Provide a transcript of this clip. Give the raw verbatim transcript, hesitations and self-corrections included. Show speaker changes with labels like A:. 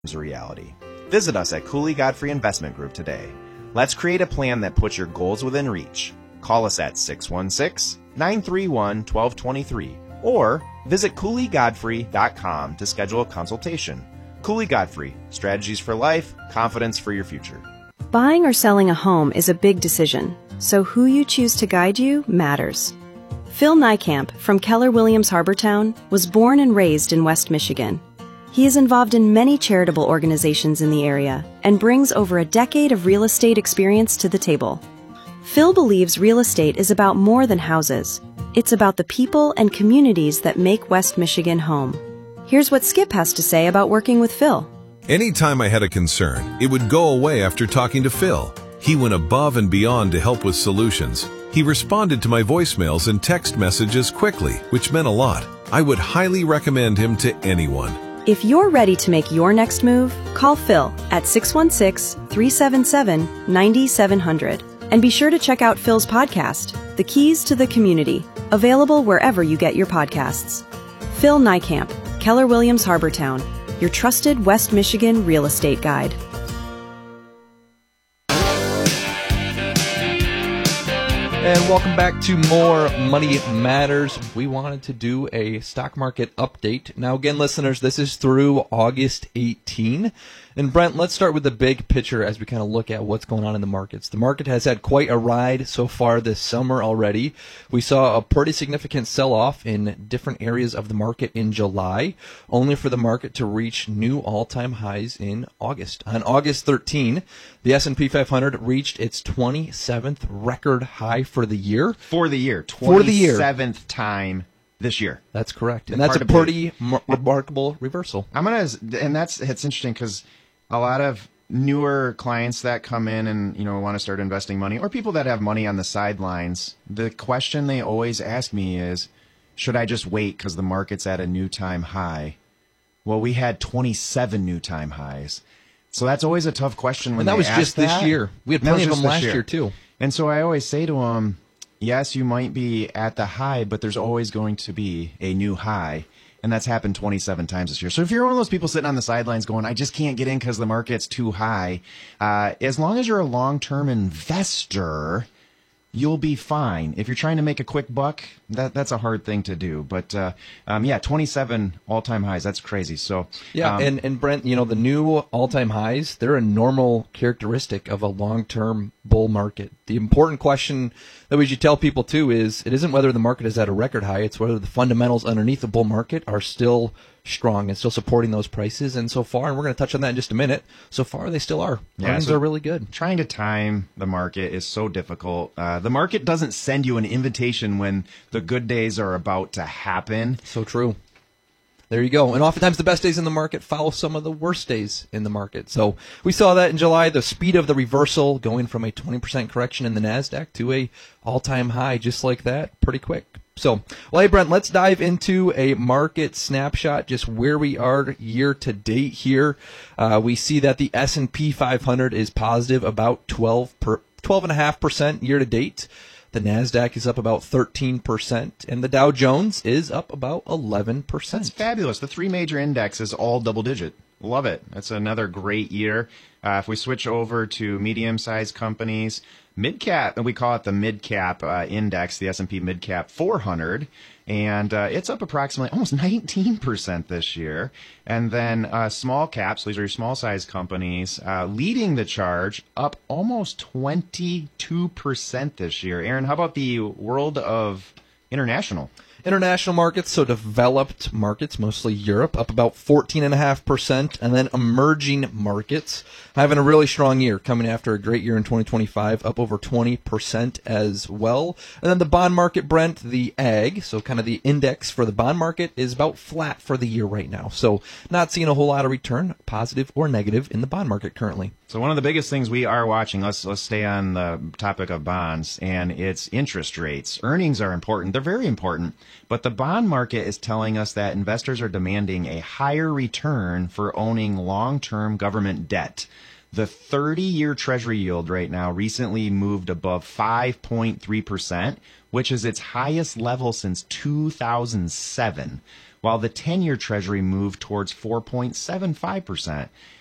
A: a reality. Visit us at Cooley Godfrey Investment Group today. Let's create a plan that puts your goals within reach. Call us at six one six, nine three one, one two two three or visit cooley godfrey dot com to schedule a consultation. Cooley Godfrey, strategies for life, confidence for your future.
B: Buying or selling a home is a big decision, so who you choose to guide you matters. Phil Niekamp from Keller Williams Harbortown was born and raised in West Michigan. He is involved in many charitable organizations in the area and brings over a decade of real estate experience to the table. Phil believes real estate is about more than houses. It's about the people and communities that make West Michigan home. Here's what Skip has to say about working with Phil.
C: Anytime I had a concern, it would go away after talking to Phil. He went above and beyond to help with solutions. He responded to my voicemails and text messages quickly, which meant a lot. I would highly recommend him to anyone.
B: If you're ready to make your next move, call Phil at six one six, three seven seven, nine seven zero zero. And be sure to check out Phil's podcast, The Keys to the Community, available wherever you get your podcasts. Phil Niekamp, Keller Williams Harbortown, your trusted West Michigan real estate guide.
D: And welcome back to more Money Matters. We wanted to do a stock market update. Now, again, listeners, this is through August eighteenth. And Brent, let's start with the big picture as we kind of look at what's going on in the markets. The market has had quite a ride so far this summer already. We saw a pretty significant sell-off in different areas of the market in July, only for the market to reach new all-time highs in August. On August thirteenth, the S and P five hundred reached its twenty-seventh record high for the year.
A: For the year.
D: For the year.
A: twenty-seventh time this year.
D: That's correct. And
A: It's
D: that's a
A: hard to believe.
D: pretty mar- remarkable reversal.
A: I'm gonna, and that's it's interesting because a lot of newer clients that come in and you know want to start investing money, or people that have money on the sidelines, the question they always ask me is, should I just wait because the market's at a new time high? Well, we had twenty-seven new time highs, so that's always a tough question. When
D: And that
A: they
D: was
A: ask
D: just
A: that.
D: this year. We had
A: And that
D: plenty of
A: was
D: them
A: just
D: last
A: this
D: year. too.
A: And so I always say to them, yes, you might be at the high, but there's always going to be a new high. And that's happened twenty-seven times this year. So if you're one of those people sitting on the sidelines going, I just can't get in because the market's too high, uh, as long as you're a long-term investor, you'll be fine. If you're trying to make a quick buck, that that's a hard thing to do. But uh, um, yeah, twenty-seven all-time highs. That's crazy. So
D: Yeah,
A: um,
D: and, and Brent, you know, the new all-time highs, they're a normal characteristic of a long-term bull market. The important question that we should tell people, too, is it isn't whether the market is at a record high, it's whether the fundamentals underneath the bull market are still strong and still supporting those prices. And so far, and we're going to touch on that in just a minute, so far they still are.
A: Yeah,
D: Earnings
A: so
D: are really good.
A: Trying to time the market is so difficult. Uh, the market doesn't send you an invitation when the good days are about to happen.
D: So true. There you go. And oftentimes the best days in the market follow some of the worst days in the market. So we saw that in July, the speed of the reversal going from a twenty percent correction in the NASDAQ to a all-time high just like that, pretty quick. So, well, hey, Brent, let's dive into a market snapshot, just where we are year to date here. Uh, we see that the S and P five hundred is positive about twelve per, twelve point five percent year to date. The NASDAQ is up about thirteen percent, and the Dow Jones is up about eleven percent.
A: That's fabulous. The three major indexes all double digit. Love it. That's another great year. Uh, if we switch over to medium-sized companies, mid-cap, and we call it the mid-cap uh, index, the S and P mid-cap four hundred, and uh, it's up approximately almost nineteen percent this year. And then uh, small caps, these are your small-sized companies, uh, leading the charge, up almost twenty-two percent this year. Aaron, how about the world of international?
D: International markets, so developed markets, mostly Europe, up about fourteen point five percent, and then emerging markets having a really strong year, coming after a great year in twenty twenty-five, up over twenty percent as well. And then the bond market, Brent, the A G, so kind of the index for the bond market, is about flat for the year right now. So not seeing a whole lot of return, positive or negative, in the bond market currently.
A: So one of the biggest things we are watching, let's let's stay on the topic of bonds, and it's interest rates. Earnings are important. They're very important. But the bond market is telling us that investors are demanding a higher return for owning long-term government debt. The thirty-year Treasury yield right now recently moved above five point three percent, which is its highest level since two thousand seven. while the ten-year Treasury moved towards four point seven five percent.